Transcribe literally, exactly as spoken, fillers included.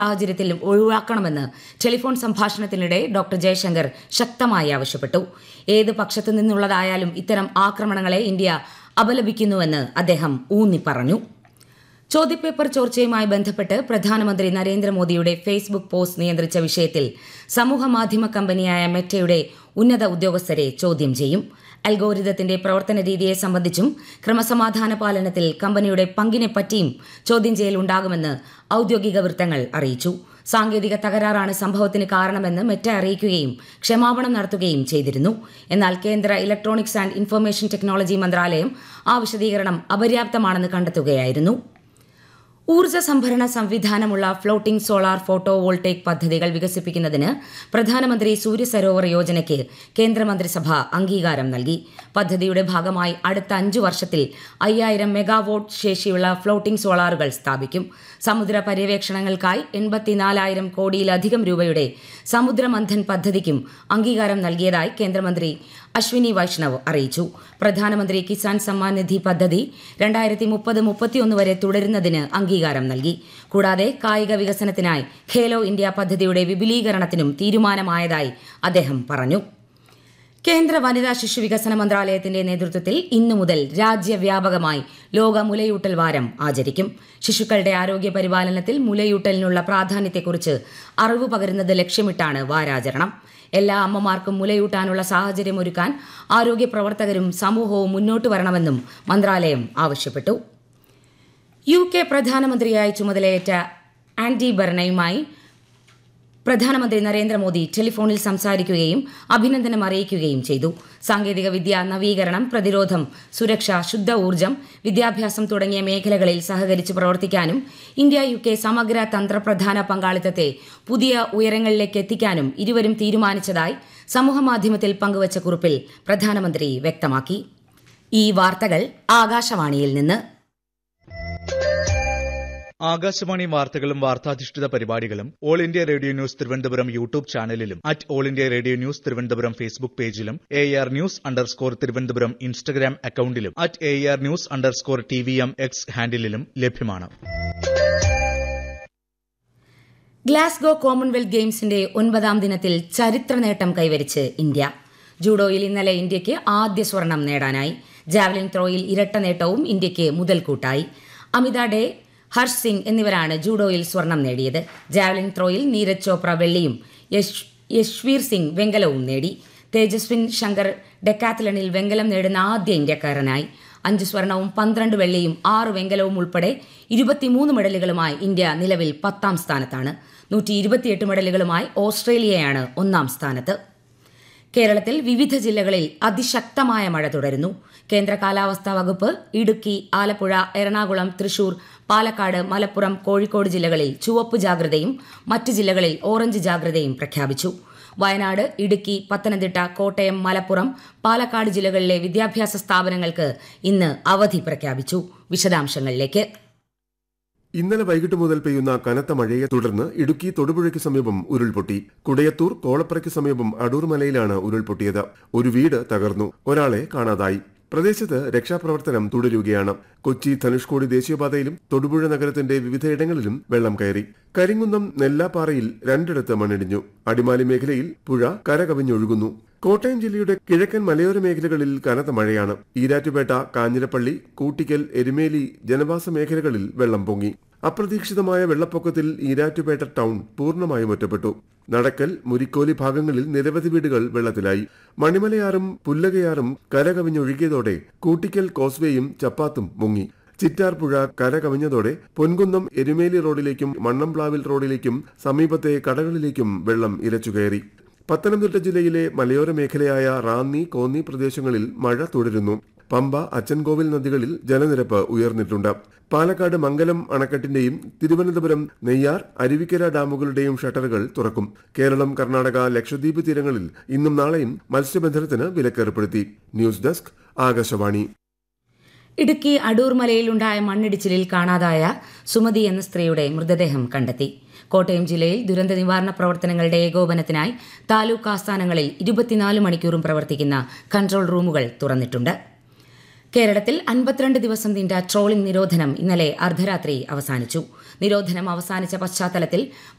സാഹചര്യത്തിൽ ഒഴിവാക്കണമെന്ന് telephone സംഭാഷണത്തിനിടെ doctor Jaishankar ശക്തമായി ആവശ്യപ്പെട്ടു. ഏത് പക്ഷത്തു നിന്നുള്ളതായാലും ഇത്തരം ആക്രമണങ്ങളെ ഇന്ത്യ അപലപിക്കുന്നുവെന്ന് അദ്ദേഹം ഊന്നിപ്പറഞ്ഞു. ചോദ്യപേപ്പർ ചോർച്ചയുമായി ബന്ധപ്പെട്ട് പ്രധാനമന്ത്രി നരേന്ദ്രമോദിയുടെ ഫേസ്ബുക്ക് പോസ്റ്റ് നിയന്ത്രിച്ച വിഷയത്തിൽ സമൂഹമാധ്യമ കമ്പനിയായ മെറ്റയുടെ ഉന്നത ഉദ്യോഗസ്ഥരെ ചോദ്യം ചെയ്യും. അൽഗോരിതത്തിന്റെ പ്രവർത്തന രീതിയെ സംബന്ധിച്ചും ക്രമസമാധാന പാലനത്തിൽ കമ്പനിയുടെ പങ്കിനെപ്പറ്റിയും ചോദ്യം ചെയ്യൽ ഉണ്ടാകുമെന്ന് ഔദ്യോഗിക വൃത്തങ്ങൾ അറിയിച്ചു. സാങ്കേതിക തകരാറാണ് സംഭവത്തിന് കാരണമെന്ന് മെറ്റ അറിയിക്കുകയും ക്ഷമാപണം നടത്തുകയും ചെയ്തിരുന്നു. എന്നാൽ കേന്ദ്ര ഇലക്ട്രോണിക്സ് ആൻഡ് ഇൻഫർമേഷൻ ടെക്നോളജി മന്ത്രാലയം ആ വിശദീകരണം അപര്യാപ്തമാണെന്ന് കണ്ടെത്തുകയായിരുന്നു. ഊർജ്ജ സംഭരണ സംവിധാനമുള്ള ഫ്ലോട്ടിംഗ് സോളാർ ഫോട്ടോ വോൾട്ടേക് പദ്ധതികൾ വികസിപ്പിക്കുന്നതിന് പ്രധാനമന്ത്രി സൂര്യ സരോവർ യോജനയ്ക്ക് കേന്ദ്രമന്ത്രിസഭ അംഗീകാരം നൽകി. പദ്ധതിയുടെ ഭാഗമായി അടുത്ത അഞ്ചു വർഷത്തിൽ അയ്യായിരം മെഗാവോട്ട് ശേഷിയുള്ള ഫ്ലോട്ടിംഗ് സോളാറുകൾ സ്ഥാപിക്കും. സമുദ്ര പര്യവേക്ഷണങ്ങൾക്കായി എൺപത്തിനാലായിരം കോടിയിലധികം രൂപയുടെ സമുദ്രമന്ഥൻ പദ്ധതിക്കും അംഗീകാരം നൽകിയതായി കേന്ദ്രമന്ത്രി അശ്വിനി വൈഷ്ണവ് അറിയിച്ചു. പ്രധാനമന്ത്രി കിസാൻ സമ്മാൻ നിധി പദ്ധതി രണ്ടായിരത്തി മുപ്പത് മുപ്പത്തിയൊന്ന് വരെ തുടരുന്നതിന് അംഗീകാരം നൽകി. കൂടാതെ കായിക വികസനത്തിനായി ഖേലോ ഇന്ത്യ പദ്ധതിയുടെ വിപുലീകരണത്തിനും തീരുമാനമായതായി അദ്ദേഹം പറഞ്ഞു. കേന്ദ്ര വനിതാ ശിശു വികസന മന്ത്രാലയത്തിന്റെ നേതൃത്വത്തിൽ ഇന്നു മുതൽ രാജ്യവ്യാപകമായി ലോക മുലയൂട്ടൽ വാരം ആചരിക്കും. ശിശുക്കളുടെ ആരോഗ്യ പരിപാലനത്തിൽ മുലയൂട്ടലിനുള്ള പ്രാധാന്യത്തെക്കുറിച്ച് അറിവ് പകരുന്നത് ലക്ഷ്യമിട്ടാണ് വാരാചരണം. എല്ലാ അമ്മമാർക്കും മുലയൂട്ടാനുള്ള സാഹചര്യമൊരുക്കാൻ ആരോഗ്യ പ്രവർത്തകരും സമൂഹവും മുന്നോട്ട് വരണമെന്നും മന്ത്രാലയം ആവശ്യപ്പെട്ടു. യു കെ പ്രധാനമന്ത്രിയായി ചുമതലയേറ്റ ആൻഡി ബർണയുമായി പ്രധാനമന്ത്രി നരേന്ദ്രമോദി ടെലിഫോണിൽ സംസാരിക്കുകയും അഭിനന്ദനം അറിയിക്കുകയും ചെയ്തു. സാങ്കേതിക വിദ്യ, നവീകരണം, പ്രതിരോധം, സുരക്ഷ, ശുദ്ധ ഊർജ്ജം, വിദ്യാഭ്യാസം തുടങ്ങിയ മേഖലകളിൽ സഹകരിച്ച് പ്രവർത്തിക്കാനും ഇന്ത്യ യു കെ സമഗ്ര തന്ത്രപ്രധാന പങ്കാളിത്തത്തെ പുതിയ ഉയരങ്ങളിലേക്ക് എത്തിക്കാനും ഇരുവരും തീരുമാനിച്ചതായി സമൂഹമാധ്യമത്തിൽ പങ്കുവച്ച കുറിപ്പിൽ പ്രധാനമന്ത്രി വ്യക്തമാക്കി. ഈ വാർത്തകൾ ആകാശവാണിയിൽ നിന്ന്. ആകാശവാണി വാർത്തകളും വാർത്താധിഷ്ഠിത പരിപാടികളും all India radio news Thiruvananthapuram YouTube ചാനലിലും at all India radio news Thiruvananthapuram Facebook പേജിലും A R news underscore Thiruvananthapuram Instagram അക്കൌണ്ടിലും at A R news underscore T V M X ഹാൻഡിലും ലഭ്യമാണ്. ഗ്ലാസ്ഗോ കോമൺവെൽത്ത് ഗെയിംസിന്റെ ഒൻപതാം ദിനത്തിൽ ചരിത്ര നേട്ടം കൈവരിച്ച് ഇന്ത്യ. ജൂഡോയിൽ ഇന്നലെ ഇന്ത്യയ്ക്ക് ആദ്യ സ്വർണം നേടാനായി. ജാവലിൻ ത്രോയിൽ ഇരട്ട നേട്ടവും ഇന്ത്യയ്ക്ക് മുതൽക്കൂട്ടായി. അമിത ഡേ, ഹർഷ് സിംഗ് എന്നിവരാണ് ജൂഡോയിൽ സ്വർണം നേടിയത്. ജാവലിൻ ത്രോയിൽ നീരജ് ചോപ്ര വെള്ളിയും യശ്വീർ സിംഗ് വെങ്കലവും നേടി. തേജസ്വിൻ ശങ്കർ ഡെക്കാത്തലണിൽ വെങ്കലം നേടുന്ന ആദ്യ ഇന്ത്യക്കാരനായി. അഞ്ച് സ്വർണവും പന്ത്രണ്ട് വെള്ളിയും ആറ് വെങ്കലവും ഉൾപ്പെടെ ഇരുപത്തിമൂന്ന് മെഡലുകളുമായി ഇന്ത്യ നിലവിൽ പത്താം സ്ഥാനത്താണ്. നൂറ്റി ഇരുപത്തിയെട്ട് മെഡലുകളുമായി ഓസ്ട്രേലിയയാണ് ഒന്നാം സ്ഥാനത്ത്. കേരളത്തിൽ വിവിധ ജില്ലകളിൽ അതിശക്തമായ മഴ തുടരുന്നു. കേന്ദ്ര കാലാവസ്ഥാ വകുപ്പ് ഇടുക്കി, ആലപ്പുഴ, എറണാകുളം, തൃശൂർ, പാലക്കാട്, മലപ്പുറം, കോഴിക്കോട് ജില്ലകളിൽ ചുവപ്പ് ജാഗ്രതയും മറ്റ് ജില്ലകളിൽ ഓറഞ്ച് ജാഗ്രതയും പ്രഖ്യാപിച്ചു. വയനാട്, ഇടുക്കി, പത്തനംതിട്ട, കോട്ടയം, മലപ്പുറം, പാലക്കാട് ജില്ലകളിലെ വിദ്യാഭ്യാസ സ്ഥാപനങ്ങൾക്ക് ഇന്ന് അവധി പ്രഖ്യാപിച്ചു. വിശദാംശങ്ങളിലേക്ക്. ഇന്നലെ വൈകിട്ട് മുതൽ പെയ്യുന്ന കനത്ത മഴയെ തുടർന്ന് ഇടുക്കി തൊടുപുഴയ്ക്ക് സമീപം ഉരുൾപൊട്ടി. കുടയത്തൂർ കോളപ്പുറയ്ക്ക് സമീപം അടൂർ മലയിലാണ് ഉരുൾപൊട്ടിയത്. ഒരു വീട് തകർന്നു. ഒരാളെ കാണാതായി. പ്രദേശത്ത് രക്ഷാപ്രവർത്തനം തുടരുകയാണ്. കൊച്ചി ധനുഷ്കോടി ദേശീയപാതയിലും തൊടുപുഴ നഗരത്തിന്റെ വിവിധയിടങ്ങളിലും വെള്ളം കയറി. കരിങ്കുന്നം നെല്ലാപ്പാറയിൽ രണ്ടിടത്ത് മണ്ണിടിഞ്ഞു. അടിമാലി മേഖലയിൽ പുഴ കരകവിഞ്ഞൊഴുകുന്നു. കോട്ടയം ജില്ലയുടെ കിഴക്കൻ മലയോര മേഖലകളിൽ കനത്ത മഴയാണ്. ഈരാറ്റുപേട്ട, കാഞ്ഞിരപ്പള്ളി, കൂട്ടിക്കൽ, എരുമേലി ജനവാസ മേഖലകളിൽ വെള്ളം പൊങ്ങി. അപ്രതീക്ഷിതമായ വെള്ളപ്പൊക്കത്തിൽ ഈരാറ്റുപേട്ട ടൗൺ പൂർണ്ണമായും ഒറ്റപ്പെട്ടു. നടക്കൽ, മുരിക്കോലി ഭാഗങ്ങളിൽ നിരവധി വീടുകൾ വെള്ളത്തിലായി. മണിമലയാറും പുല്ലകയാറും കരകവിഞ്ഞൊഴുകിയതോടെ കൂട്ടിക്കൽ കോസ്വേയും ചപ്പാത്തും മുങ്ങി. ചിറ്റാർ പുഴ കരകവിഞ്ഞതോടെ പൊൻകുന്നം എരുമേലി റോഡിലേക്കും മണ്ണംപ്ലാവിൽ റോഡിലേക്കും സമീപത്തെ കടകളിലേക്കും വെള്ളം ഇരച്ചുകയറി. പത്തനംതിട്ട ജില്ലയിലെ മലയോര മേഖലയായ റാന്നി, കോന്നി പ്രദേശങ്ങളിൽ മഴ തുടരുന്നു. പമ്പ, അച്ചൻകോവിൽ നദികളിൽ ജലനിരപ്പ് ഉയർന്നിട്ടുണ്ട്. പാലക്കാട് മംഗലം അണക്കെട്ടിന്റെയും തിരുവനന്തപുരം നെയ്യാർ, അരുവിക്കര ഡാമുകളുടെയും ഷട്ടറുകൾ തുറക്കും. കേരളം, കർണാടക, ലക്ഷദ്വീപ് തീരങ്ങളിൽ ഇന്നും നാളെയും മത്സ്യബന്ധനത്തിന് വിലക്കേർപ്പെടുത്തി. News desk, Akashvani. ഇടുക്കി അടൂർ മലയിലുണ്ടായ മണ്ണിടിച്ചിലിൽ കാണാതായ സുമതി എന്ന സ്ത്രീയുടെ മൃതദേഹം കണ്ടെത്തി. കോട്ടയം ജില്ലയിൽ ദുരന്ത നിവാരണ പ്രവർത്തനങ്ങളുടെ ഏകോപനത്തിനായി താലൂക്ക് ആസ്ഥാനങ്ങളിൽ ഇരുപത്തിനാല് മണിക്കൂറും പ്രവർത്തിക്കുന്ന കൺട്രോൾ റൂമുകൾ തുറന്നിട്ടുണ്ട്. കേരളത്തിൽ അൻപത്തിരണ്ട് ദിവസം നീണ്ട ട്രോളിംഗ് നിരോധനം ഇന്നലെ അർദ്ധരാത്രി അവസാനിച്ചു. നിരോധനം അവസാനിച്ച പശ്ചാത്തലത്തിൽ